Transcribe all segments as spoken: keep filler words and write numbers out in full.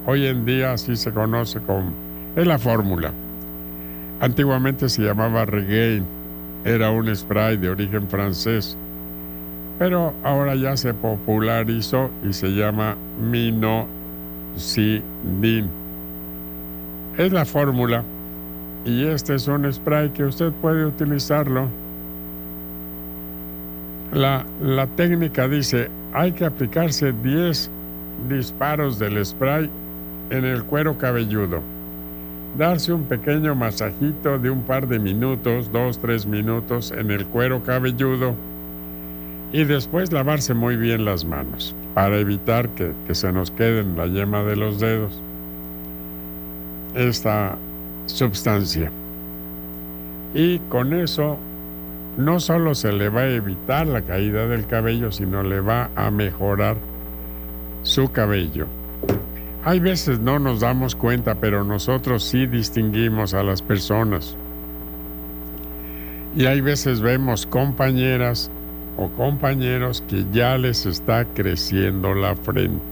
Hoy en día así se conoce como... es la fórmula. Antiguamente se llamaba Regain. Era un spray de origen francés. Pero ahora ya se popularizó y se llama Minoxidil. Es la fórmula. Y este es un spray que usted puede utilizarlo. La, la técnica dice, hay que aplicarse diez disparos del spray en el cuero cabelludo. Darse un pequeño masajito de un par de minutos, dos, tres minutos en el cuero cabelludo y después lavarse muy bien las manos para evitar que, que se nos quede en la yema de los dedos esta sustancia. Y con eso no solo se le va a evitar la caída del cabello, sino le va a mejorar su cabello. Hay veces no nos damos cuenta, pero nosotros sí distinguimos a las personas. Y hay veces vemos compañeras o compañeros que ya les está creciendo la frente.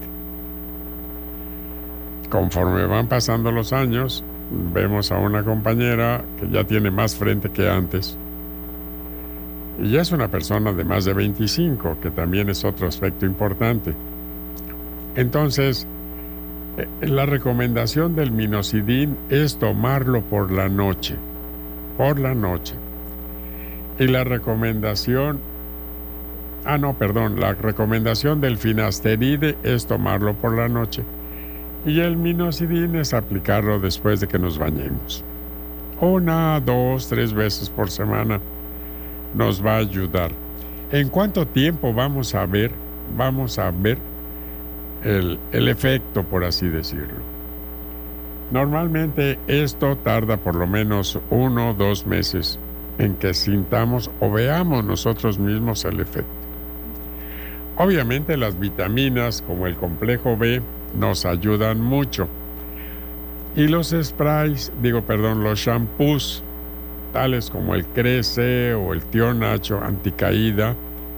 Conforme van pasando los años, vemos a una compañera que ya tiene más frente que antes. Y ya es una persona de más de veinticinco, que también es otro aspecto importante. Entonces, la recomendación del minoxidil es tomarlo por la noche, por la noche. Y la recomendación, ah no, perdón, la recomendación del finasteride es tomarlo por la noche. Y el minoxidil es aplicarlo después de que nos bañemos. Una, dos, tres veces por semana nos va a ayudar. ¿En cuánto tiempo vamos a ver, vamos a ver El, el efecto, por así decirlo? Normalmente esto tarda por lo menos uno o dos meses en que sintamos o veamos nosotros mismos el efecto. Obviamente las vitaminas como el complejo B nos ayudan mucho. Y los sprays, digo perdón, los shampoos, tales como el Crece o el Tío Nacho anticaída,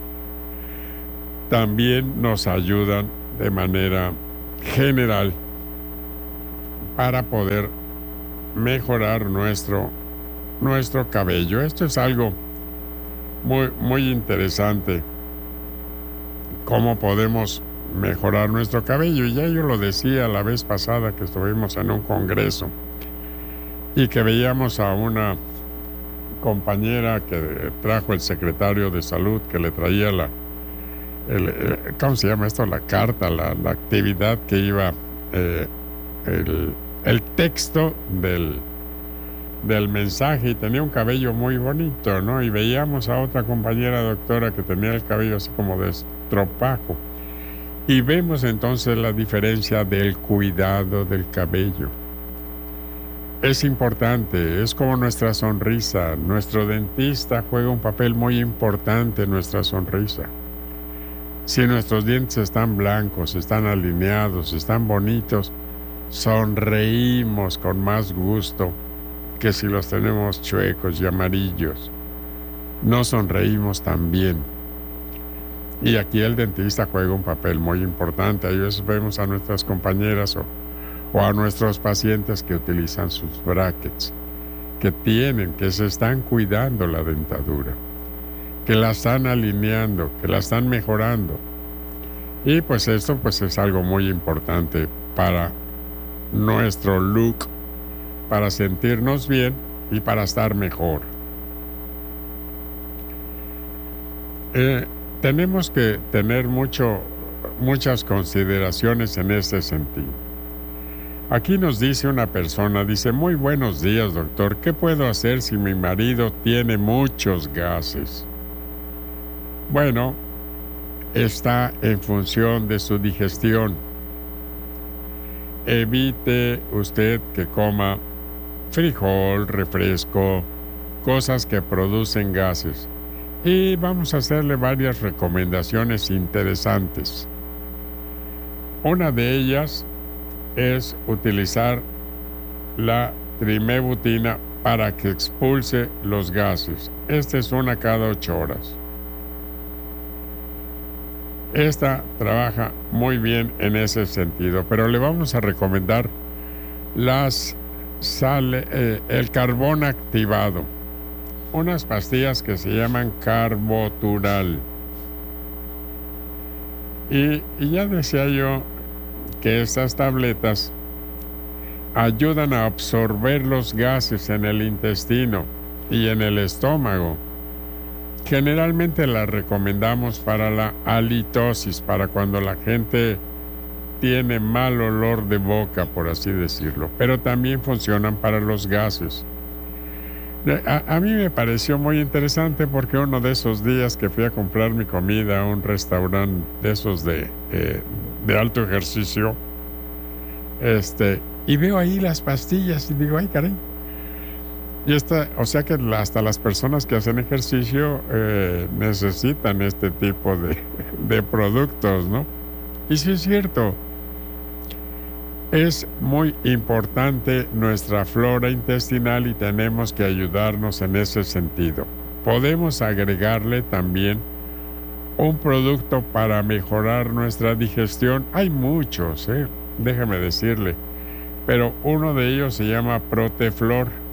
también nos ayudan de manera general para poder mejorar nuestro, nuestro cabello. Esto es algo muy, muy interesante, cómo podemos mejorar nuestro cabello. Y ya yo lo decía la vez pasada que estuvimos en un congreso y que veíamos a una compañera que trajo el secretario de salud, que le traía la El, ¿cómo se llama esto? La carta, la, la actividad que iba, eh, el, el texto del, del mensaje, y tenía un cabello muy bonito, ¿no? Y veíamos a otra compañera doctora que tenía el cabello así como de estropajo. Y vemos entonces la diferencia del cuidado del cabello. Es importante, es como nuestra sonrisa. Nuestro dentista juega un papel muy importante en nuestra sonrisa. Si nuestros dientes están blancos, están alineados, están bonitos, sonreímos con más gusto que si los tenemos chuecos y amarillos. No sonreímos tan bien. Y aquí el dentista juega un papel muy importante. A veces vemos a nuestras compañeras o, o a nuestros pacientes que utilizan sus brackets, que tienen, que se están cuidando la dentadura, que la están alineando, que la están mejorando. Y pues esto pues es algo muy importante para nuestro look, para sentirnos bien y para estar mejor. Eh, tenemos que tener mucho, muchas consideraciones en este sentido. Aquí nos dice una persona, dice: muy buenos días, doctor. ¿Qué puedo hacer si mi marido tiene muchos gases? Bueno, está en función de su digestión. Evite usted que coma frijol, refresco, cosas que producen gases. Y vamos a hacerle varias recomendaciones interesantes. Una de ellas es utilizar la trimebutina para que expulse los gases. Esta es una cada ocho horas. Esta trabaja muy bien en ese sentido, pero le vamos a recomendar las sale, eh, el carbón activado, unas pastillas que se llaman Carbotural. Y, y ya decía yo que estas tabletas ayudan a absorber los gases en el intestino y en el estómago. Generalmente las recomendamos para la halitosis, para cuando la gente tiene mal olor de boca, por así decirlo, pero también funcionan para los gases. A, a mí me pareció muy interesante porque uno de esos días que fui a comprar mi comida a un restaurante de esos de, eh, de alto ejercicio, este, y veo ahí las pastillas y digo, ay, caray. Y esta, o sea que hasta las personas que hacen ejercicio eh, necesitan este tipo de, de productos, ¿no? Y sí es cierto, es muy importante nuestra flora intestinal y tenemos que ayudarnos en ese sentido. Podemos agregarle también un producto para mejorar nuestra digestión. Hay muchos, ¿eh? Déjeme decirle, pero uno de ellos se llama Proteflor.